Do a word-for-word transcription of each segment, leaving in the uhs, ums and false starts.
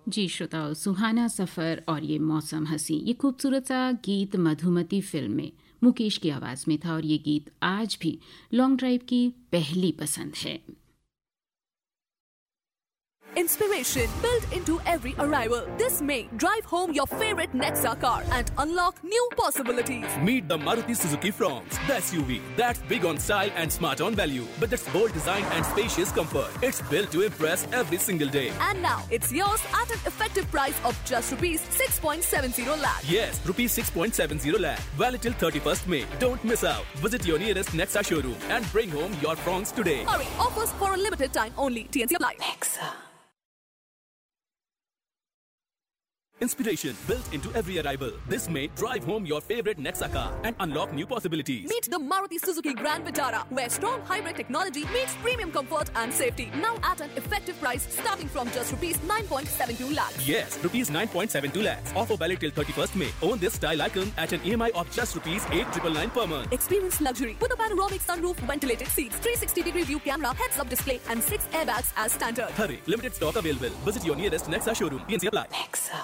जी श्रोताओ, सुहाना सफ़र और ये मौसम हंसी, ये खूबसूरत सा गीत मधुमती फिल्म में मुकेश की आवाज़ में था और ये गीत आज भी लॉन्ग ड्राइव की पहली पसंद है। Inspiration built into every arrival. This May, drive home your favorite Nexa car and unlock new possibilities. Meet the Maruti Suzuki Fronx, the S U V that's big on style and smart on value, with its bold design and spacious comfort. It's built to impress every single day. And now, it's yours at an effective price of just rupees six point seven zero lakh. Yes, rupees six point seven zero lakh. Valid till thirty-first May. Don't miss out. Visit your nearest Nexa showroom and bring home your Fronx today. Hurry, offers for a limited time only. T N C apply. Nexa. Inspiration built into every arrival. This May, drive home your favorite Nexa car and unlock new possibilities. Meet the Maruti Suzuki Grand Vitara, where strong hybrid technology meets premium comfort and safety. Now at an effective price starting from just rupees nine point seven two lakhs. Yes, rupees nine point seven two lakhs. Offer valid till thirty-first May. Own this style icon at an E M I of just rupees eight nine nine nine per month. Experience luxury with a panoramic sunroof, ventilated seats, three sixty degree view camera, heads-up display, and six airbags as standard. Hurry, limited stock available. Visit your nearest Nexa showroom. T N C apply. Nexa.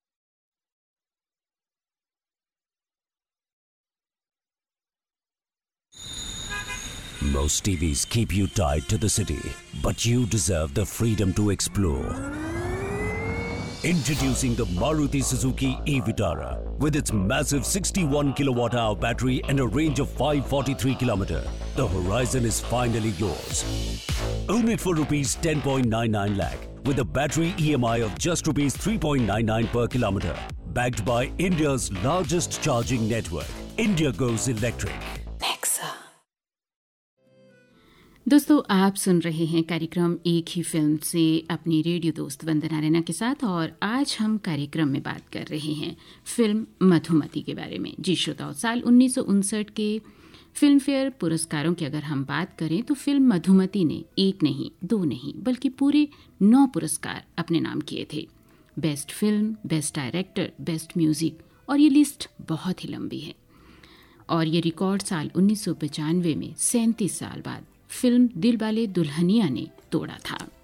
Most T Vs keep you tied to the city, but you deserve the freedom to explore. Introducing the Maruti Suzuki e-Vitara with its massive sixty-one kilowatt hour battery and a range of five hundred forty-three kilometers. The horizon is finally yours. Own it for rupees ten point nine nine lakh with a battery E M I of just rupees three point nine nine per kilometer. Backed by India's largest charging network, India goes electric. दोस्तों, आप सुन रहे हैं कार्यक्रम एक ही film से अपनी radio दोस्त वंदना रैना के साथ और आज हम कार्यक्रम में बात कर रहे हैं फिल्म मधुमती के बारे में। जी श्रोताओं, साल उन्नीस सौ उनसठ के फिल्म फेयर पुरस्कारों की अगर हम बात करें तो फिल्म मधुमती ने एक नहीं, दो नहीं, बल्कि पूरे नौ पुरस्कार अपने नाम किए थे। Best film, best director, best music, और ये लिस्ट बहुत ही लंबी है। और ये रिकॉर्ड साल उन्नीस सौ पचानवे में सैंतीस साल बाद फिल्म दिलवाले दुल्हनिया ने तोड़ा था।